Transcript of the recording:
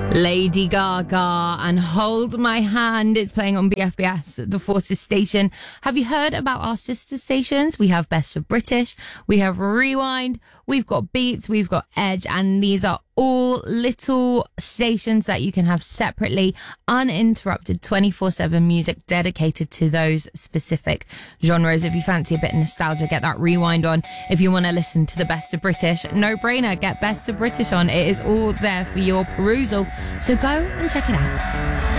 Lady Gaga and Hold My Hand. It's playing on BFBS, the Forces station. Have you heard about our sister stations? We have Best of British, we have Rewind, we've got Beats, we've got Edge, and these are all little stations that you can have separately, uninterrupted 24/7 music dedicated to those specific genres. If you fancy a bit of nostalgia, get that Rewind on. If you want to listen to the Best of British, no brainer, get Best of British on. It is all there for your perusal. So go and check it out.